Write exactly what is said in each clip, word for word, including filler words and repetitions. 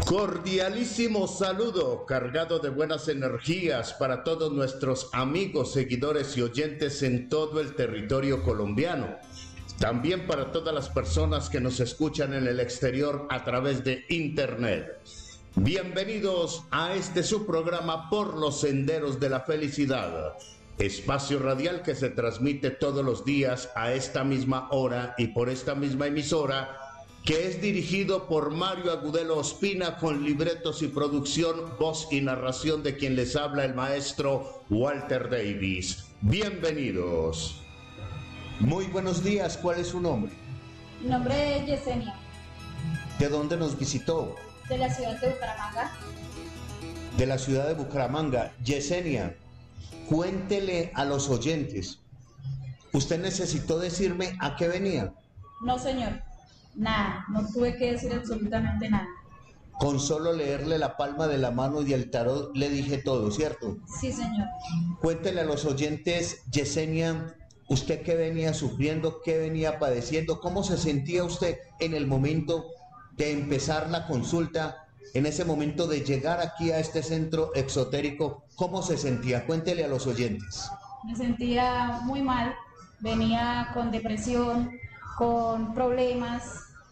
Cordialísimo saludo cargado de buenas energías para todos nuestros amigos, seguidores y oyentes en todo el territorio colombiano. También para todas las personas que nos escuchan en el exterior a través de internet. Bienvenidos a este su programa Por los Senderos de la Felicidad. Espacio radial que se transmite todos los días a esta misma hora y por esta misma emisora, que es dirigido por Mario Agudelo Ospina con libretos y producción, voz y narración de quien les habla el maestro Walter Davis. Bienvenidos. Muy buenos días, ¿cuál es su nombre? Mi nombre es Yesenia. ¿De dónde nos visitó? De la ciudad de Bucaramanga. De la ciudad de Bucaramanga. Yesenia, cuéntele a los oyentes, ¿usted necesitó decirme a qué venía? No, señor. Nada, no tuve que decir absolutamente nada. Con solo leerle la palma de la mano y el tarot le dije todo, ¿cierto? Sí, señor. Cuéntele a los oyentes, Yesenia, ¿usted qué venía sufriendo, qué venía padeciendo? ¿Cómo se sentía usted en el momento de empezar la consulta, en ese momento de llegar aquí a este centro exotérico? ¿Cómo se sentía? Cuéntele a los oyentes. Me sentía muy mal, venía con depresión, con problemas,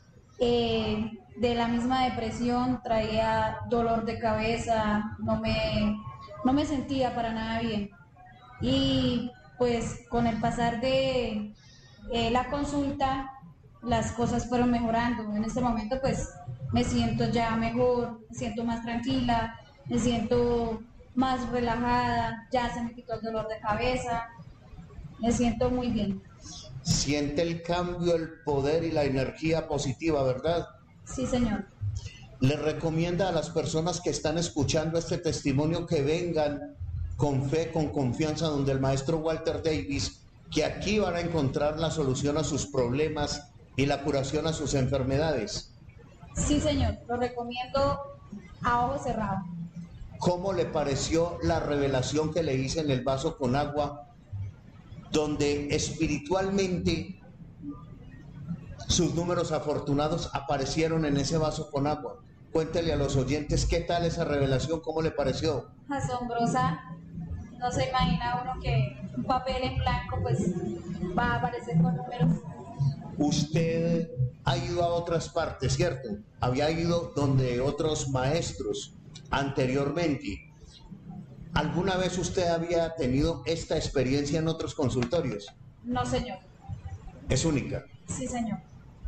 eh, de la misma depresión traía dolor de cabeza, no me, no me sentía para nada bien. Y pues con el pasar de eh, la consulta, las cosas fueron mejorando. En este momento pues me siento ya mejor, me siento más tranquila, me siento más relajada, ya se me quitó el dolor de cabeza, me siento muy bien. Siente el cambio, el poder y la energía positiva, ¿verdad? Sí, señor. Le recomienda a las personas que están escuchando este testimonio que vengan con fe, con confianza, donde el maestro Walter Davis, que aquí van a encontrar la solución a sus problemas y la curación a sus enfermedades. Sí, señor, lo recomiendo a ojo cerrado. ¿Cómo le pareció la revelación que le hice en el vaso con agua, donde espiritualmente sus números afortunados aparecieron en ese vaso con agua? Cuéntele a los oyentes qué tal esa revelación, cómo le pareció. Asombrosa, no se imagina uno que un papel en blanco pues va a aparecer con números. Usted ha ido a otras partes, ¿cierto? Había ido donde otros maestros anteriormente. ¿Alguna vez usted había tenido esta experiencia en otros consultorios? No, señor. ¿Es única? Sí, señor.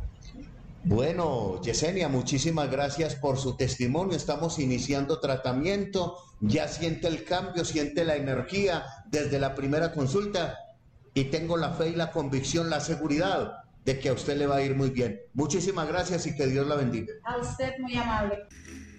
Bueno, Yesenia, muchísimas gracias por su testimonio. Estamos iniciando tratamiento. Ya siente el cambio, siente la energía desde la primera consulta y tengo la fe y la convicción, la seguridad de que a usted le va a ir muy bien. Muchísimas gracias y que Dios la bendiga. A usted, muy amable.